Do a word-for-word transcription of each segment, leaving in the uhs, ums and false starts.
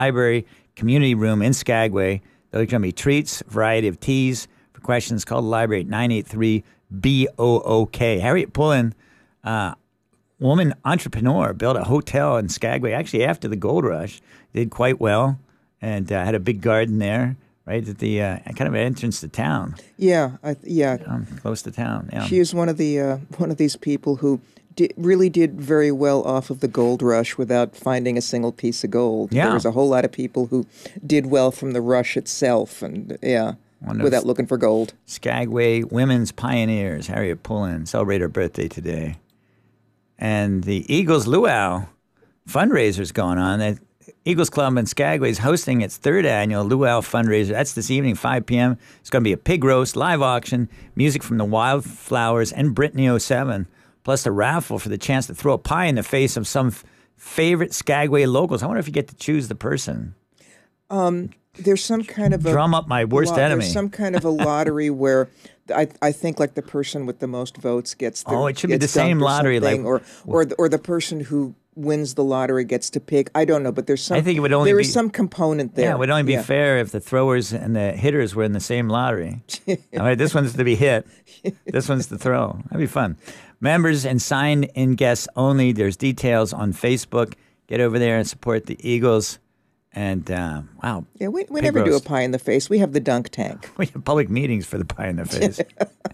Library Community Room in Skagway. There's going to be treats, variety of teas. For questions, call the library at nine eight three B O O K. Harriet Pullen, uh, woman entrepreneur, built a hotel in Skagway, actually after the gold rush. Did quite well and uh, had a big garden there. Right at the uh, kind of entrance to town. Yeah, I, yeah, um, close to town. Yeah. She is one of the uh, one of these people who did, really did very well off of the gold rush without finding a single piece of gold. Yeah. There was a whole lot of people who did well from the rush itself, and yeah, without looking for gold. Skagway Women's Pioneers, Harriet Pullen, celebrate her birthday today, and the Eagles Luau fundraiser's going on. They, Eagles Club in Skagway is hosting its third annual Luau fundraiser. That's this evening, five p.m. It's going to be a pig roast, live auction, music from the Wildflowers and Brittany oh seven, plus a raffle for the chance to throw a pie in the face of some f- favorite Skagway locals. I wonder if you get to choose the person. Um, there's some kind of a... Drum up my worst lot, enemy. There's some kind of a lottery where I, I think like the person with the most votes gets the... Oh, it should be the same lottery. like Or, or, the, or the person who... wins the lottery gets to pick. I don't know, but there's some. I think it would only there be, is some component there. Yeah, it would only be yeah. fair if the throwers and the hitters were in the same lottery. All right, this one's to be hit. This one's to throw. That'd be fun. Members and signed-in guests only. There's details on Facebook. Get over there and support the Eagles. And uh, wow, yeah, we we never roast. do a pie in the face. We have the dunk tank. We have public meetings for the pie in the face.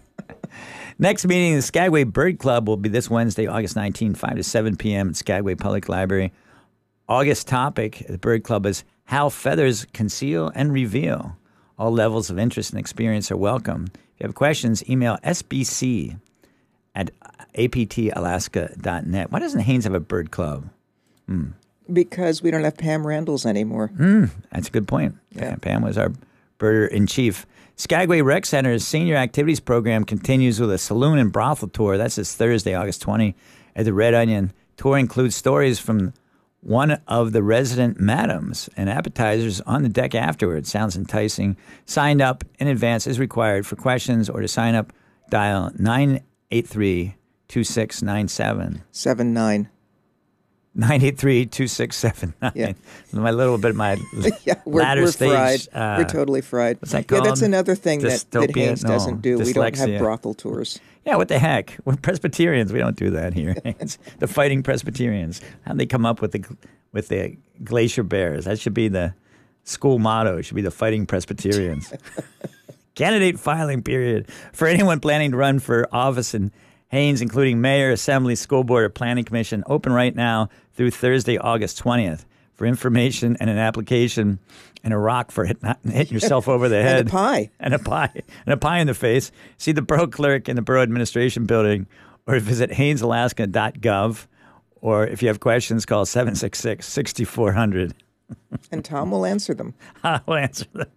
Next meeting, the Skagway Bird Club will be this Wednesday, August nineteenth, five to seven p.m. at Skagway Public Library. August topic at the Bird Club is How Feathers Conceal and Reveal. All levels of interest and experience are welcome. If you have questions, email S B C at A P T Alaska dot net. Why doesn't Haines have a bird club? Hmm. Because we don't have Pam Randalls anymore. Mm, that's a good point. Yeah. Pam was our birder-in-chief. Skagway Rec Center's Senior Activities Program continues with a saloon and brothel tour. That's this Thursday, August twentieth, at the Red Onion. Tour includes stories from one of the resident madams and appetizers on the deck afterwards. Sounds enticing. Signed up in advance is required. For questions or to sign up, dial nine eight three, two six nine seven. seven nine. nine eight three, two six seven nine. Yeah. My little bit, my yeah, we're, latter we're stage. Fried. Uh, we're totally fried. What's that called? Yeah, that's another thing that, that Haines no, doesn't do. dyslexia. We don't have brothel tours. Yeah, what the heck? We're Presbyterians. We don't do that here. The Fighting Presbyterians. How'd they come up with the with the Glacier Bears? That should be the school motto. It should be the Fighting Presbyterians. Candidate filing period for anyone planning to run for office in Haines, including mayor, assembly, school board, or planning commission, open right now through Thursday, August twentieth. For information and an application and a rock for hit, not hitting yourself over the head. And a pie. And a pie. And a pie in the face. See the borough clerk in the borough administration building or visit Haines Alaska dot gov. Or if you have questions, call seven six six, six four zero zero. And Tom will answer them. I will answer them.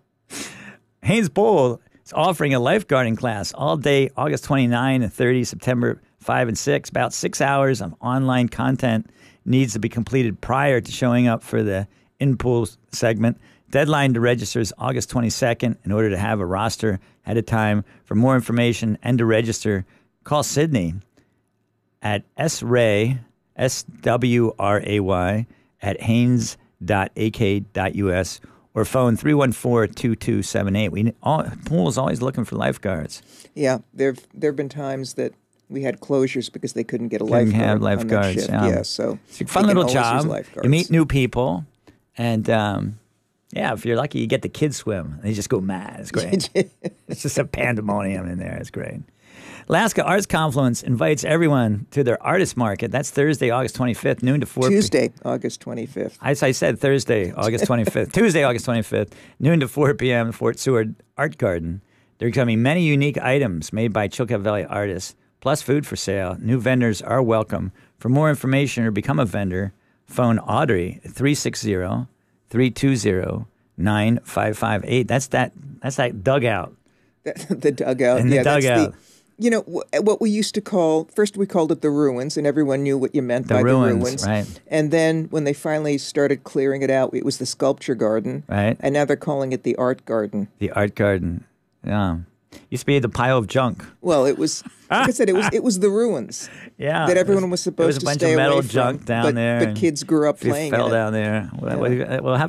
Haines Bowl is offering a lifeguarding class all day, August twenty-ninth and thirtieth, September fifth and sixth. About six hours of online content needs to be completed prior to showing up for the in-pool segment. Deadline to register is August twenty-second. In order to have a roster ahead of time, for more information and to register, call Sydney at S-Ray, S W R A Y, at haines dot a k dot u s or phone three one four, two two seven eight. We all, pool is always looking for lifeguards. Yeah, there there have been times that we had closures because they couldn't get a couldn't lifeguard have lifeguards, on that shift. Yeah. yeah, so it's a fun little job. You meet new people, and um, yeah, if you're lucky, you get the kids swim. They just go mad. It's great. It's just a pandemonium in there. It's great. Alaska Arts Confluence invites everyone to their artist market. That's Thursday, August twenty-fifth, noon to four. Tuesday, August twenty-fifth. As I said, Thursday, August twenty-fifth. Tuesday, August twenty-fifth, noon to four p.m. Fort Seward Art Garden. There are going to be many unique items made by Chilkat Valley artists, plus food for sale. New vendors are welcome. For more information or become a vendor, phone Audrey at three six zero, three two zero, nine five five eight. That's that. That's that dugout. The dugout. And the yeah, dugout. That's the, you know, what we used to call, first we called it the ruins, and everyone knew what you meant the by ruins, the ruins. Right. And then when they finally started clearing it out, it was the sculpture garden. Right. And now they're calling it the art garden. The art garden. Yeah. Used to be the pile of junk. Well, it was, like I said, it was it was the ruins Yeah, that everyone was, was there was supposed a bunch to stay of metal away from. junk down but, there. But and kids grew up we playing fell in it. down there. Well, Yeah. well, well,